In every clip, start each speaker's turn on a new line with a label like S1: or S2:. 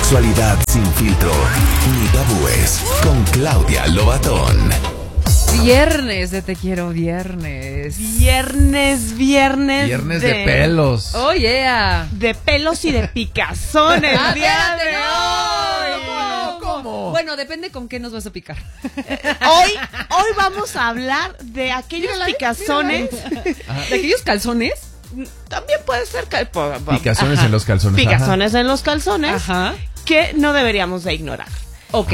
S1: Sexualidad sin filtro ni tabúes con Claudia Lobatón.
S2: Viernes de Te Quiero Viernes.
S3: Viernes
S4: de pelos.
S2: Oh, yeah.
S3: De pelos y de picazones. Día de hoy.
S4: ¿Cómo?
S2: Bueno, depende con qué nos vas a picar.
S3: Hoy vamos a hablar de aquellos picazones.
S2: ¿De aquellos calzones?
S3: También puede ser
S4: Picazones en los calzones.
S3: Picazones en los calzones.
S2: Ajá.
S3: Que no deberíamos de ignorar.
S2: Ok.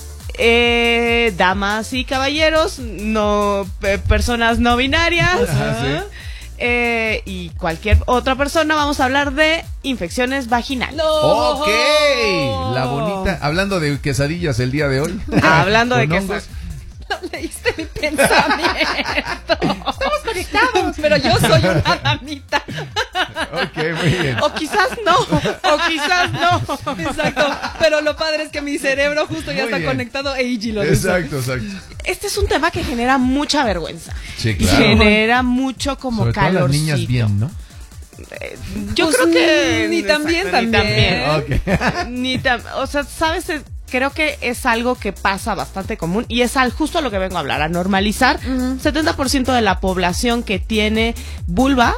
S3: Damas y caballeros, no personas no binarias.
S4: Ajá, sí.
S3: Y cualquier otra persona, vamos a hablar de infecciones vaginales.
S2: No.
S4: Ok, la bonita. Hablando de quesadillas el día de hoy.
S3: Hablando de
S4: Con
S3: queso.
S4: hongos.
S2: No leíste mi pensamiento. Estamos conectados. Pero yo soy una damita.
S4: Ok, muy bien.
S3: O quizás no.
S2: Exacto. Pero lo padre es que mi cerebro justo ya
S4: Muy
S2: está
S4: bien.
S2: conectado e Eiji lo dice.
S4: Exacto.
S3: Este es un tema que genera mucha vergüenza.
S4: Sí,
S3: Y
S4: claro.
S3: genera mucho como
S4: Sobre todo las
S3: calorcito.
S4: niñas bien, ¿no?
S3: Yo
S2: Pues,
S3: creo que
S2: ni tan bien, también.
S4: Ok.
S3: O sea, ¿sabes? Creo que es algo que pasa bastante común y es justo lo que vengo a hablar, a normalizar. 70% de la población que tiene vulva,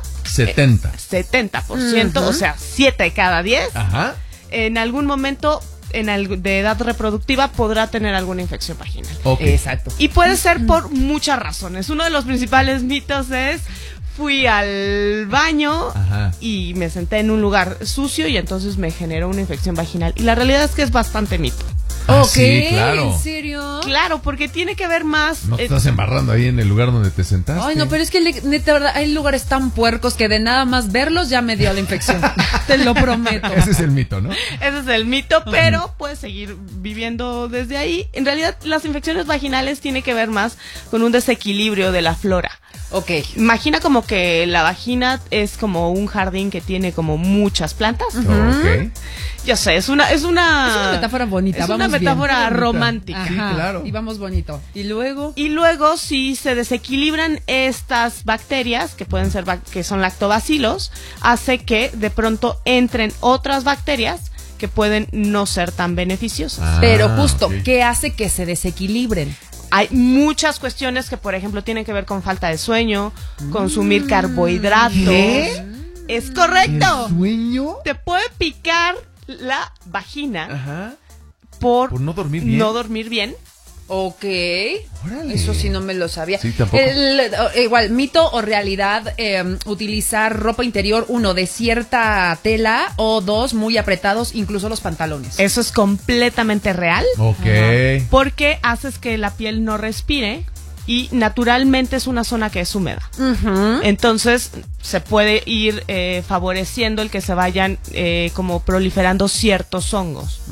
S3: 70%, o sea, 7 de cada 10,
S4: Ajá.
S3: en algún momento de edad reproductiva podrá tener alguna infección vaginal.
S4: Ok.
S2: Exacto.
S3: Y puede ser por muchas razones. Uno de los principales mitos es: fui al baño
S4: Ajá.
S3: y me senté en un lugar sucio y entonces me generó una infección vaginal. Y la realidad es que es bastante mito.
S4: Ah,
S2: Ok,
S4: sí, claro.
S2: ¿en serio?
S3: Claro, porque tiene que ver más...
S4: No te estás embarrando ahí en el lugar donde te sentaste.
S2: Ay, no, pero es que neta, verdad, hay lugares tan puercos que de nada más verlos ya me dio la infección. Te lo prometo.
S4: Ese es el mito, ¿no?
S3: Ese es el mito, pero puedes seguir viviendo desde ahí. En realidad, las infecciones vaginales tienen que ver más con un desequilibrio de la flora.
S2: Ok.
S3: Imagina como que la vagina es como un jardín que tiene como muchas plantas.
S4: Ok.
S3: Yo sé, es una
S2: metáfora bonita,
S3: Es una
S2: vamos bien.
S3: metáfora
S4: Bonita.
S3: romántica.
S4: Sí, claro.
S2: Y vamos bonito. Y luego...
S3: Y luego, si se desequilibran estas bacterias, que pueden ser que son lactobacilos, hace que de pronto entren otras bacterias que pueden no ser tan beneficiosas.
S2: Pero justo,
S4: ok.
S2: ¿qué hace que se desequilibren?
S3: Hay muchas cuestiones que, por ejemplo, tienen que ver con falta de sueño, consumir carbohidratos.
S4: ¿Qué?
S3: Es correcto.
S4: ¿El sueño?
S3: Te puede picar la vagina
S4: Ajá.
S3: por
S4: no dormir bien.
S3: no dormir bien.
S2: Ok.
S4: Órale.
S2: Eso sí no me lo sabía.
S4: Sí, tampoco.
S2: Igual, mito o realidad, utilizar ropa interior, 1, de cierta tela, o 2, muy apretados, incluso los pantalones.
S3: Eso es completamente real.
S4: Ok.
S3: Porque haces que la piel no respire y naturalmente es una zona que es húmeda. Entonces se puede ir favoreciendo el que se vayan como proliferando ciertos hongos.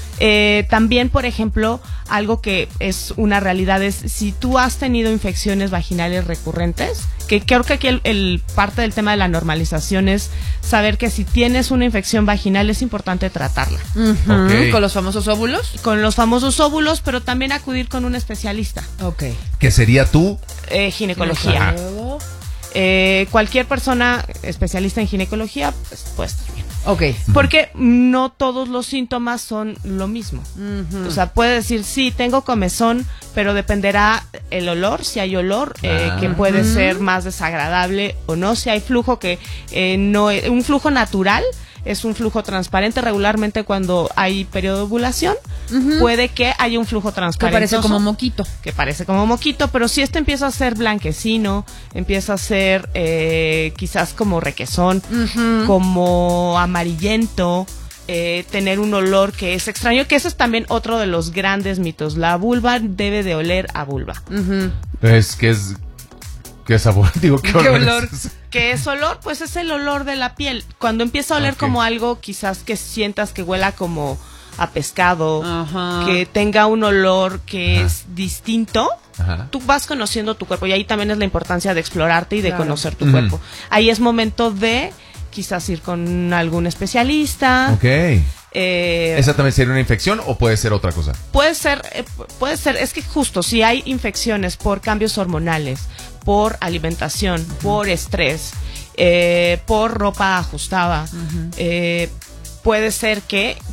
S3: También, por ejemplo, algo que es una realidad es si tú has tenido infecciones vaginales recurrentes, que creo que aquí el parte del tema de la normalización es saber que si tienes una infección vaginal es importante tratarla.
S4: Ok.
S2: ¿Con los famosos óvulos?
S3: Con los famosos óvulos, pero también acudir con un especialista.
S2: Ok.
S4: ¿Qué sería tú?
S3: Ginecología.
S2: Luego...
S3: Cualquier persona especialista en ginecología pues, puede estar bien.
S2: Ok.
S3: Porque no todos los síntomas son lo mismo. O sea, puede decir, sí, tengo comezón, pero dependerá el olor, si hay olor, que puede ser más desagradable o no, si hay flujo que no es un flujo natural. Es un flujo transparente. Regularmente cuando hay periodo de ovulación, puede que haya un flujo
S2: Que
S3: transparente.
S2: parece como moquito.
S3: Que parece como moquito, pero si este empieza a ser blanquecino, empieza a ser quizás como requesón, como amarillento, tener un olor que es extraño, que ese es también otro de los grandes mitos. La vulva debe de oler a vulva.
S4: ¿Qué sabor? Digo, ¿qué olor?
S2: olor?
S4: es?
S3: ¿Qué es olor? Pues es el olor de la piel. Cuando empieza a oler
S4: Ok.
S3: como algo, quizás que sientas que huela como a pescado,
S2: Ajá.
S3: que tenga un olor que es distinto,
S4: Ajá.
S3: tú vas conociendo tu cuerpo y ahí también es la importancia de explorarte y de
S2: Claro.
S3: conocer tu cuerpo. Ahí es momento de quizás ir con algún especialista.
S4: Ok. ¿Esa también sería una infección o puede ser otra cosa?
S3: Puede ser, es que justo si hay infecciones por cambios hormonales, por alimentación, por estrés, por ropa ajustada, puede ser que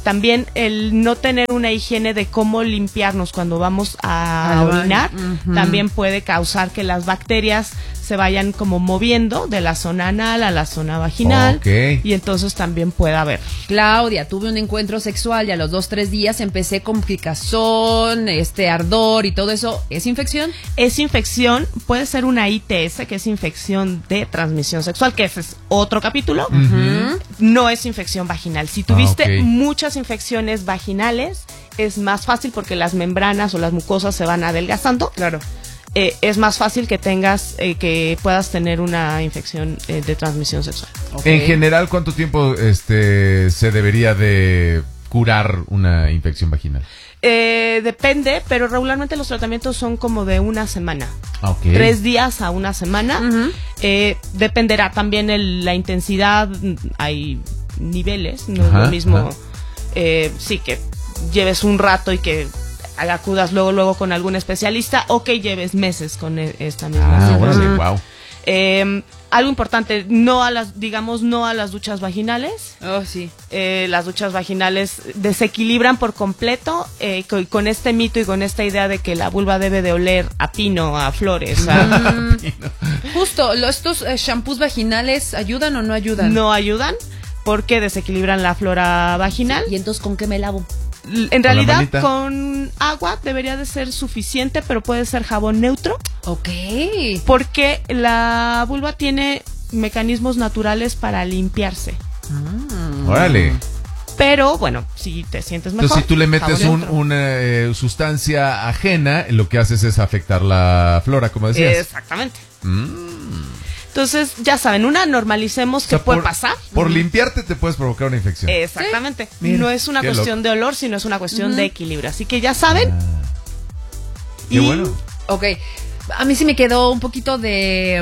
S3: También el no tener una higiene de cómo limpiarnos cuando vamos a orinar, también puede causar que las bacterias se vayan como moviendo de la zona anal a la zona vaginal, y entonces también puede haber.
S2: Claudia, tuve un encuentro sexual y a los 2-3 días empecé con picazón, ardor y todo eso. ¿Es infección?
S3: Es infección, puede ser una ITS, que es infección de transmisión sexual, que ese es otro capítulo. No es infección vaginal. Si tuviste muchas infecciones vaginales, es más fácil porque las membranas o las mucosas se van adelgazando.
S2: Claro.
S3: Es más fácil que que puedas tener una infección de transmisión sexual.
S4: En general, ¿cuánto tiempo se debería de curar una infección vaginal?
S3: Depende, pero regularmente los tratamientos son como de una semana. 3 días a una semana. Dependerá también la intensidad. Hay niveles, no es lo mismo. Sí, que lleves un rato y que acudas luego con algún especialista, o que lleves meses con esta misma situación.
S4: Wow.
S3: Algo importante, no a las duchas vaginales.
S2: Sí.
S3: Las duchas vaginales desequilibran por completo, con este mito y con esta idea de que la vulva debe de oler a pino, a flores.
S2: Justo, ¿estos shampoos vaginales ayudan o no ayudan?
S3: No ayudan porque desequilibran la flora vaginal.
S2: ¿Y entonces con qué me lavo?
S3: En realidad con agua debería de ser suficiente, pero puede ser jabón neutro. Porque la vulva tiene mecanismos naturales para limpiarse.
S4: Órale.
S3: Pero bueno, si te sientes mejor.
S4: Entonces, si tú le metes una sustancia ajena, lo que haces es afectar la flora, como decías.
S3: Exactamente. Entonces, ya saben, normalicemos que puede pasar.
S4: Por limpiarte te puedes provocar una infección.
S3: Exactamente. No es una cuestión de olor, sino es una cuestión de equilibrio. Así que ya saben.
S4: Qué bueno.
S2: A mí sí me quedó un poquito de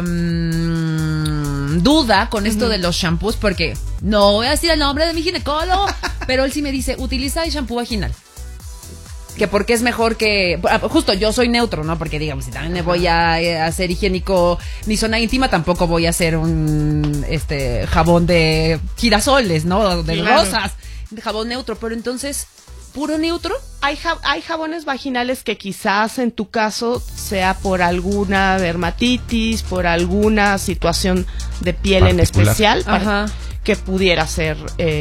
S2: duda con esto de los shampoos, porque no voy a decir el nombre de mi ginecólogo, pero él sí me dice, utiliza el shampoo vaginal. Que porque es mejor que... Justo, yo soy neutro, ¿no? Porque, digamos, si también me voy a hacer higiénico mi zona íntima, tampoco voy a hacer un jabón de girasoles, ¿no? De rosas. De jabón neutro. Pero entonces, ¿puro neutro?
S3: Hay jabones vaginales que quizás en tu caso sea por alguna dermatitis, por alguna situación de piel en especial, que pudiera ser...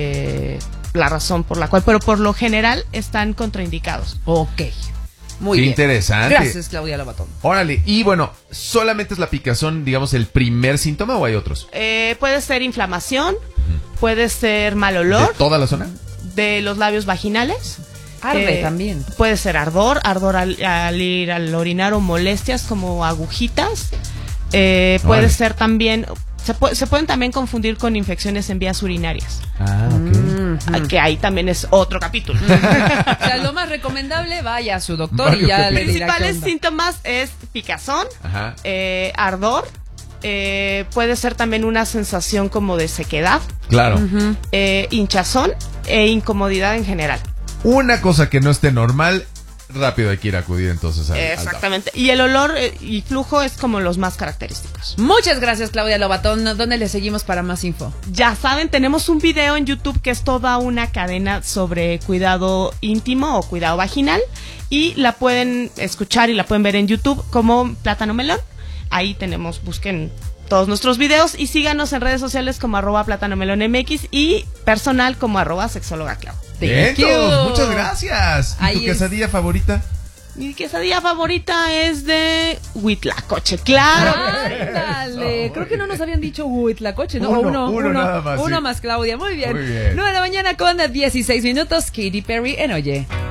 S3: la razón por la cual, pero por lo general están contraindicados.
S2: Muy bien.
S4: Interesante.
S2: Gracias, Claudia Lobatón.
S4: Órale, y bueno, ¿solamente es la picazón, digamos, el primer síntoma o hay otros?
S3: Puede ser inflamación, puede ser mal olor.
S4: ¿De toda la zona?
S3: De los labios vaginales.
S2: Arde también.
S3: Puede ser ardor al orinar, o molestias como agujitas. Puede ser también... Se pueden también confundir con infecciones en vías urinarias. Que ahí también es otro capítulo.
S2: O sea, lo más recomendable, vaya a su doctor y ya le dirá.
S3: Principales síntomas es picazón, ardor, puede ser también una sensación como de sequedad.
S4: Claro.
S3: Hinchazón e incomodidad en general.
S4: Una cosa que no esté normal, rápido hay que ir a acudir entonces
S3: exactamente. Y el olor y flujo es como los más característicos.
S2: Muchas gracias, Claudia Lobatón. ¿Dónde le seguimos para más info?
S3: Ya saben, tenemos un video en YouTube que es toda una cadena sobre cuidado íntimo o cuidado vaginal, y la pueden escuchar y la pueden ver en YouTube como Plátano Melón. Ahí busquen todos nuestros videos y síganos en redes sociales como @plátanomelonmx y personal como @sexóloga_clau.
S4: Bien, muchas gracias. ¿Y tu quesadilla favorita?
S3: Mi quesadilla favorita es de huitlacoche, claro.
S2: Ándale, creo que no nos habían dicho huitlacoche, ¿no?
S4: Uno nada más.
S2: Uno más, Claudia, muy bien.
S4: Muy bien.
S2: 9 de la mañana con 16 minutos, Katy Perry en Oye.